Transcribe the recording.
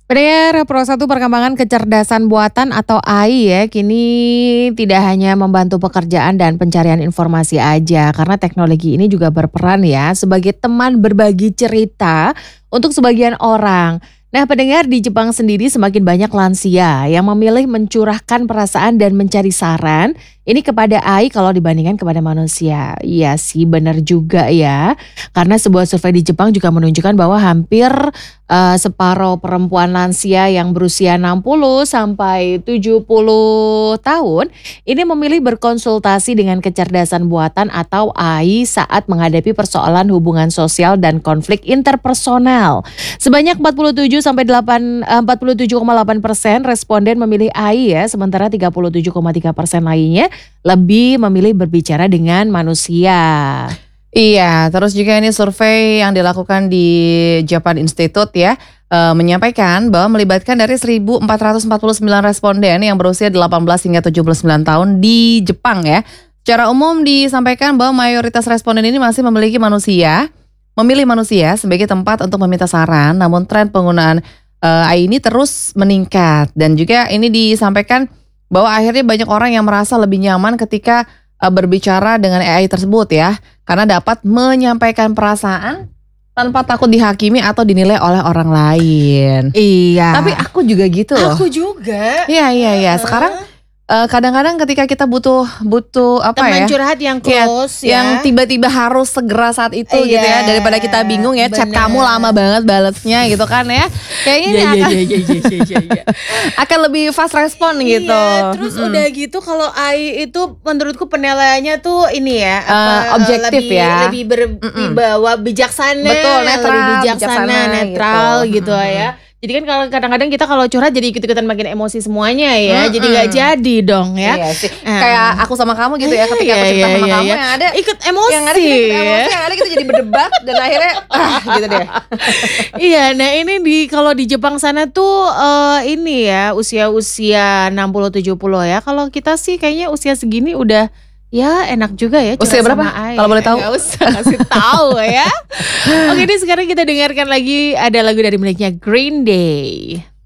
Pendengar Pro 1 perkembangan kecerdasan buatan atau AI ya kini tidak hanya membantu pekerjaan dan pencarian informasi aja karena teknologi ini juga berperan ya sebagai teman berbagi cerita untuk sebagian orang. Nah, pendengar di Jepang sendiri semakin banyak lansia yang memilih mencurahkan perasaan dan mencari saran ini kepada AI kalau dibandingkan kepada manusia. Iya sih benar juga ya. Karena sebuah survei di Jepang juga menunjukkan bahwa hampir separuh perempuan lansia yang berusia 60 sampai 70 tahun ini memilih berkonsultasi dengan kecerdasan buatan atau AI saat menghadapi persoalan hubungan sosial dan konflik interpersonal. Sebanyak 47,8% responden memilih AI ya, sementara 37,3% lainnya lebih memilih berbicara dengan manusia. Iya, terus juga ini survei yang dilakukan di Japan Institute ya, menyampaikan bahwa melibatkan dari 1.449 responden yang berusia 18 hingga 79 tahun di Jepang ya. Secara umum disampaikan bahwa mayoritas responden ini masih memilih manusia sebagai tempat untuk meminta saran, namun tren penggunaan AI ini terus meningkat. Dan juga ini disampaikan bahwa akhirnya banyak orang yang merasa lebih nyaman ketika berbicara dengan AI tersebut ya, karena dapat menyampaikan perasaan tanpa takut dihakimi atau dinilai oleh orang lain. Iya. Tapi aku juga gitu loh. Aku juga. Iya. Sekarang kadang-kadang ketika kita butuh apa Teman ya? curhat yang close Yang tiba-tiba harus segera saat itu gitu ya, daripada kita bingung ya, chat kamu lama banget balesnya gitu kan ya. Kayaknya ini akan lebih fast respon gitu. Iya, terus udah gitu kalau AI itu menurutku penilaiannya tuh ini ya, objektif ya. lebih berwibawa bijaksana. Betul, netral, lebih bijaksana, netral gitu ya. Jadi kan kalau kadang-kadang kita kalau curhat jadi ikut-ikutan makin emosi semuanya ya. Jadi nggak jadi dong ya. Iya sih. Kayak aku sama kamu gitu ya, ketika aku cerita sama kamu yang ada ikut emosi. Yang ada kita jadi berdebat dan akhirnya gitu deh. Iya, nah ini kalau di Jepang sana tuh ini ya usia-usia 60-70 ya. Kalau kita sih kayaknya usia segini udah ya enak juga ya. Usia berapa? Kalau boleh tahu? Gak usah kasih tahu ya. Oke, ini sekarang kita dengarkan lagi ada lagu dari miliknya Green Day.